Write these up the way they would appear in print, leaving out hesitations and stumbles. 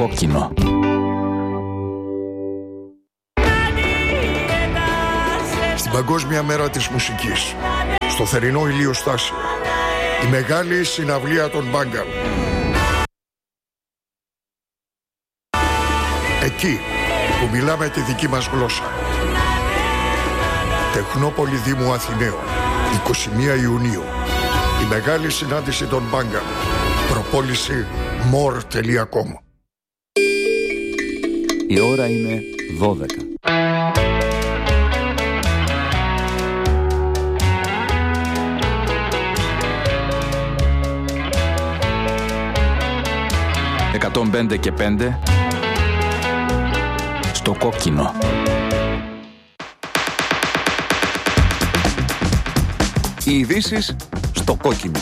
κόκκινο. Στην Παγκόσμια Μέρα της Μουσικής, στο θερινό ηλιοστάσιο, η μεγάλη συναυλία των Μπάγκαν. Εκεί που μιλάμε τη δική μας γλώσσα. Τεχνόπολη Δήμου Αθηναίων, 21 Ιουνίου. Η μεγάλη συνάντηση των Μπάγκαν. Προπόληση more.com. Η ώρα είναι 12. «105 και 5» στο κόκκινο. Οι ειδήσεις στο κόκκινο.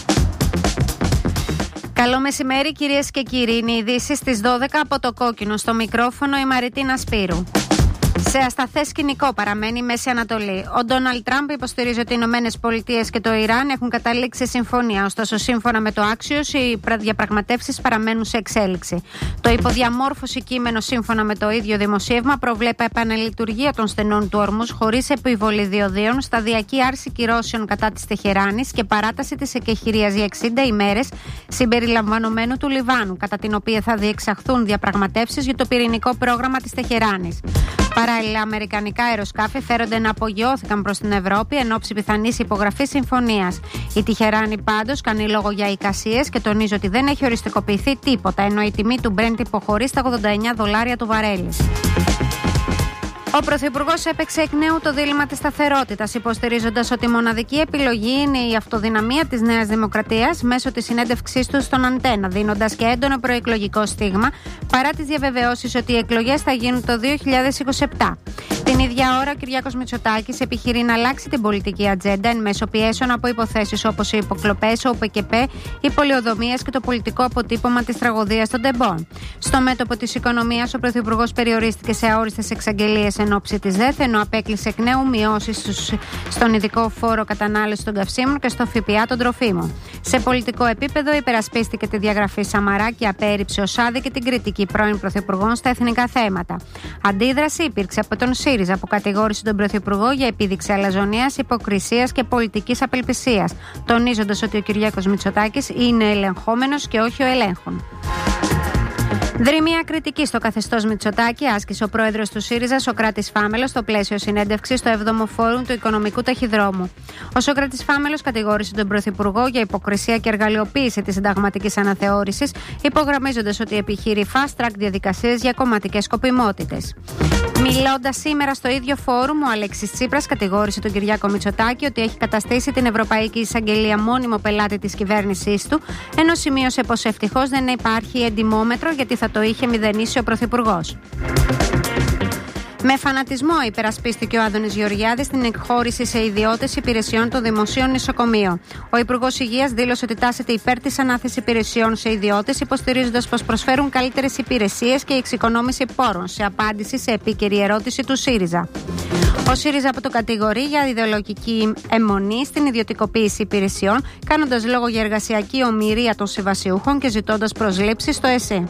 Καλό μεσημέρι κυρίες και κύριοι. Είναι οι ειδήσεις στις 12 από το κόκκινο. Στο μικρόφωνο η Μαριτίνα Σπύρου. Σε ασταθές σκηνικό παραμένει η Μέση Ανατολή. Ο Ντόναλντ Τραμπ υποστηρίζει ότι οι Ηνωμένες Πολιτείες και το Ιράν έχουν καταλήξει συμφωνία. Ωστόσο, σύμφωνα με το Axios, οι διαπραγματεύσεις παραμένουν σε εξέλιξη. Το υποδιαμόρφωση κείμενο, σύμφωνα με το ίδιο δημοσίευμα, προβλέπει επαναλειτουργία των στενών του ορμούς χωρίς επιβολή διοδίων, σταδιακή άρση κυρώσεων κατά της Τεχεράνης και παράταση της εκεχηρίας για 60 ημέρες, συμπεριλαμβανομένου του Λιβάνου, κατά την οποία θα διεξαχθούν διαπραγματεύσεις για το πυρηνικό πρόγραμμα της Τεχεράνης. Παράλληλα, αμερικανικά αεροσκάφη φέρονται να απογειώθηκαν προς την Ευρώπη εν ώψη πιθανής υπογραφής συμφωνίας. Η Τεχεράνη πάντως κάνει λόγο για εικασίες και τονίζει ότι δεν έχει οριστικοποιηθεί τίποτα, ενώ η τιμή του Brent υποχωρεί στα $89 το βαρέλι. Ο Πρωθυπουργός έπαιξε εκ νέου το δίλημμα της σταθερότητας, υποστηρίζοντας ότι η μοναδική επιλογή είναι η αυτοδυναμία της Νέας Δημοκρατίας μέσω της συνέντευξής του στον Αντένα, δίνοντας και έντονο προεκλογικό στίγμα, παρά τις διαβεβαιώσεις ότι οι εκλογές θα γίνουν το 2027. Την ίδια ώρα, ο Κυριάκος Μητσοτάκης επιχειρεί να αλλάξει την πολιτική ατζέντα εν μέσω πιέσεων από υποθέσεις όπως οι υποκλοπές, ο ΟΠΕΚΕΠΕ, οι πολιοδομίες και το πολιτικό αποτύπωμα της τραγωδίας των τεμπών. Στο μέτωπο της οικονομίας, ο Πρωθυπουργός περιορίστηκε σε αόριστες εξαγγελίες εν ώψη της ΔΕΘ, ενώ απέκλεισε εκ νέου μειώσεις στον ειδικό φόρο κατανάλωση των καυσίμων και στο ΦΠΑ των τροφίμων. Σε πολιτικό επίπεδο, υπερασπίστηκε τη διαγραφή Σαμαρά και απέρριψε ως άδικη την κριτική πρώην Πρωθυπουργών στα εθνικά θέματα. Αντίδραση υπήρξε από τον ΣΥΡΙΖΑ, που κατηγόρησε τον Πρωθυπουργό για επίδειξη αλαζονίας, υποκρισίας και πολιτικής απελπισίας, τονίζοντας ότι ο Κυριάκος Μητσοτάκης είναι ελεγχόμενος και όχι ο ελέγχων. Δρυμία κριτική στο καθεστώς Μητσοτάκη άσκησε ο πρόεδρος του ΣΥΡΙΖΑ, Σωκράτης Φάμελος, στο πλαίσιο συνέντευξης στο 7ο Φόρουμ του Οικονομικού Ταχυδρόμου. Ο Σωκράτης Φάμελος κατηγόρησε τον Πρωθυπουργό για υποκρισία και εργαλειοποίηση της συνταγματικής αναθεώρησης, υπογραμμίζοντας ότι επιχείρει fast track διαδικασίες για κομματικές σκοπιμότητες. Μιλώντας σήμερα στο ίδιο φόρουμ, ο Αλέξης Τσίπρας κατηγόρησε τον Κυριάκο Μητσοτάκη ότι έχει καταστήσει την Ευρωπαϊκή Εισαγγελία μόνιμο πελάτη της κυβέρνησής του, ενώ σημείωσε πως ευτυχώς δεν υπάρχει εντιμόμετρο γιατί θα το είχε μηδενίσει ο Πρωθυπουργός. Με φανατισμό υπερασπίστηκε ο Άδωνης Γεωργιάδης την εκχώρηση σε ιδιώτες υπηρεσιών των δημοσίων νοσοκομείων. Ο Υπουργός Υγείας δήλωσε ότι τάσεται υπέρ της ανάθεσης υπηρεσιών σε ιδιώτες, υποστηρίζοντας πως προσφέρουν καλύτερες υπηρεσίες και εξοικονόμηση πόρων, σε απάντηση σε επίκαιρη ερώτηση του ΣΥΡΙΖΑ. Ο ΣΥΡΙΖΑ κατηγορεί για ιδεολογική αιμονή στην ιδιωτικοποίηση υπηρεσιών, κάνοντας λόγο για εργασιακή ομηρία των συμβασιούχων και ζητώντας προσλήψεις στο ΕΣΥ.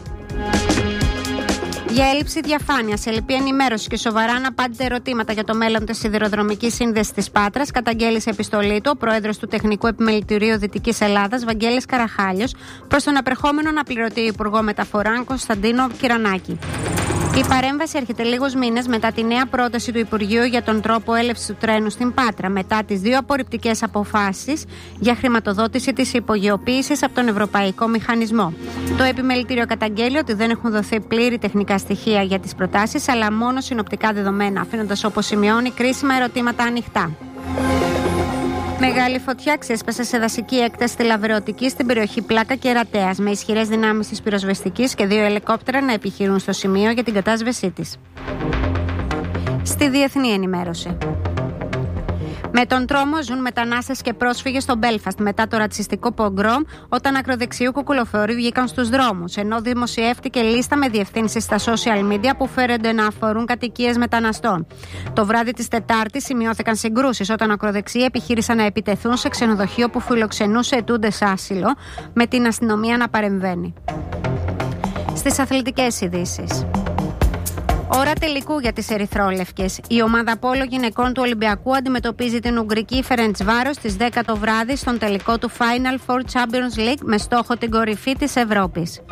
Για έλλειψη διαφάνειας, ελλειπή ενημέρωση και σοβαρά αναπάντητα ερωτήματα για το μέλλον της σιδηροδρομικής σύνδεσης της Πάτρας, καταγγέλει σε επιστολή του ο πρόεδρος του Τεχνικού Επιμελητηρίου Δυτικής Ελλάδας, Βαγγέλης Καραχάλιος, προς τον απερχόμενο αναπληρωτή Υπουργό Μεταφορών Κωνσταντίνο Κυρανάκη. Η παρέμβαση έρχεται λίγους μήνες μετά τη νέα πρόταση του Υπουργείου για τον τρόπο έλευσης του τρένου στην Πάτρα, μετά τις δύο απορριπτικές αποφάσεις για χρηματοδότηση της υπογειοποίησης από τον Ευρωπαϊκό Μηχανισμό. Το Επιμελητήριο καταγγέλει ότι δεν έχουν δοθεί πλήρη τεχνικά στοιχεία για τις προτάσεις, αλλά μόνο συνοπτικά δεδομένα, αφήνοντας, όπως σημειώνει, κρίσιμα ερωτήματα ανοιχτά. Μεγάλη φωτιά ξέσπασε σε δασική έκταση στη Λαβρεωτική στην περιοχή Πλάκα και Ρατέας, με ισχυρές δυνάμεις της πυροσβεστικής και 2 ελικόπτερα να επιχειρούν στο σημείο για την κατάσβεσή της. Στη διεθνή ενημέρωση. Με τον τρόμο ζουν μετανάστες και πρόσφυγες στο Μπέλφαστ μετά το ρατσιστικό πογκρόμ, όταν ακροδεξιού κουκουλοφόροι βγήκαν στους δρόμους, ενώ δημοσιεύτηκε λίστα με διευθύνσεις στα social media που φέρονται να αφορούν κατοικίες μεταναστών. Το βράδυ της Τετάρτης σημειώθηκαν συγκρούσεις όταν ακροδεξιοί επιχείρησαν να επιτεθούν σε ξενοδοχείο που φιλοξενούσε αιτούντες άσυλο, με την αστυνομία να παρεμβαίνει. Στις αθλητικές ειδήσεις. Ώρα τελικού για τις ερυθρόλευκες. Η ομάδα πόλο γυναικών του Ολυμπιακού αντιμετωπίζει την Ουγγρική Φερεντσβάρος στις 10 το βράδυ στον τελικό του Final Four Champions League με στόχο την κορυφή της Ευρώπης.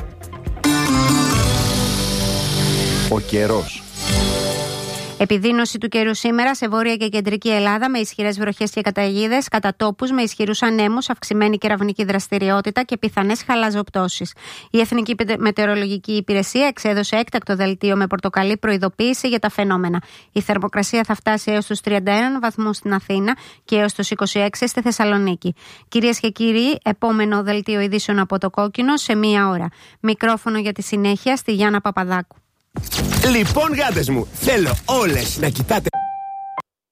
Ο καιρός. Επιδείνωση του καιρού σήμερα σε βόρεια και κεντρική Ελλάδα με ισχυρές βροχές και καταιγίδες, κατά τόπους με ισχυρούς ανέμους, αυξημένη κεραυνική δραστηριότητα και πιθανές χαλαζοπτώσεις. Η Εθνική Μετεωρολογική Υπηρεσία εξέδωσε έκτακτο δελτίο με πορτοκαλί προειδοποίηση για τα φαινόμενα. Η θερμοκρασία θα φτάσει έως τους 31 βαθμούς στην Αθήνα και έως τους 26 στη Θεσσαλονίκη. Κυρίες και κύριοι, επόμενο δελτίο ειδήσεων από το Κόκκινο σε μία ώρα. Μικρόφωνο για τη συνέχεια στη Γιάννα Παπαδάκου. Λοιπόν, γάτες μου, θέλω όλες να κοιτάτε